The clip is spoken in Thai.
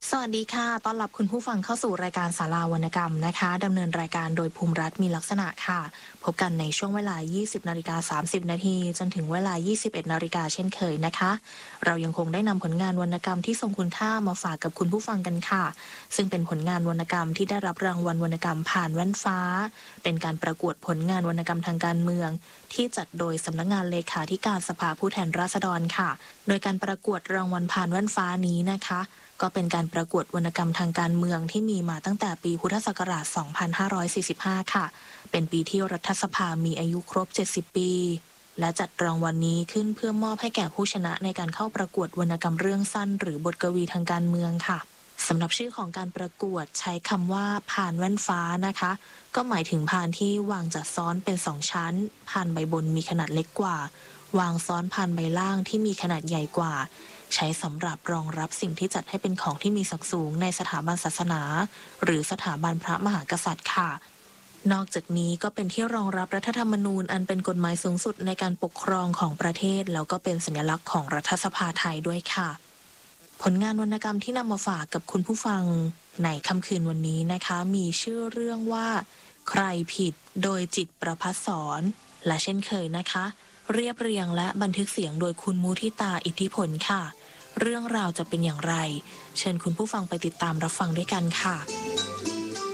สวัสดีค่ะต้อนรับคุณผู้ฟังเข้าสู่รายการศาลาวรรณกรรมนะคะดำเนินรายการโดยภูมิรัฐมีลักษณะค่ะพบกันในช่วงเวลา 20:30 นาทีจนถึงเวลา 21 นาฬิกาเช่นเคยนะคะเรายังคงได้นำผลงานวรรณกรรมที่ทรงคุณค่ามาฝากกับคุณผู้ฟังกันค่ะซึ่งเป็นผลงานวรรณกรรมที่ได้รับรางวัลวรรณกรรมผ่านแว่นฟ้าเป็นการประกวดผลงานวรรณกรรมทางการเมืองที่จัดโดยสำนักงานเลขาธิการสภาผู้แทนราษฎรค่ะโดยการประกวดรางวัลผ่านแว่นฟ้านี้นะคะก็เป็นการประกวดวรรณกรรมทางการเมืองที่มีมาตั้งแต่ปีพุทธศักราช 2545 ค่ะ เป็นปีที่รัฐสภามีอายุครบ 70 ปี และจัดรางวัลนี้ขึ้นเพื่อมอบให้แก่ผู้ชนะในการเข้าประกวดวรรณกรรมเรื่องสั้นหรือบทกวีทางการเมืองค่ะ สำหรับชื่อของการประกวดใช้คำว่าพานแว่นฟ้านะคะ ก็หมายถึงพานที่วางจัดซ้อนเป็น2ชั้นพานใบบนมีขนาดเล็กกว่าวางซ้อนพานใบล่างที่มีขนาดใหญ่กว่าใช้สำหรับรองรับสิ่งที่จัดให้เป็นของที่มีศักดิ์สูงในสถาบันศาสนาหรือสถาบันพระมหากษัตริย์ค่ะนอกจากนี้ก็เป็นที่รองรับรัฐธรรมนูญอันเป็นกฎหมายสูงสุดในการปกครองของประเทศแล้วก็เป็นสัญลักษณ์ของรัฐสภาไทยด้วยค่ะผลงานวรรณกรรมที่นำมาฝากกับคุณผู้ฟังในค่ำคืนวันนี้นะคะมีชื่อเรื่องว่าใครผิดโดยจิตรประภัสสรและเช่นเคยนะคะเรียบเรียงและบันทึกเสียงโดยคุณมุทิตาอิทธิพลค่ะเรื่องราวจะเป็นอย่างไรเชิญคุณผู้ฟังไปติดตามรับฟังด้วยกันค่ะ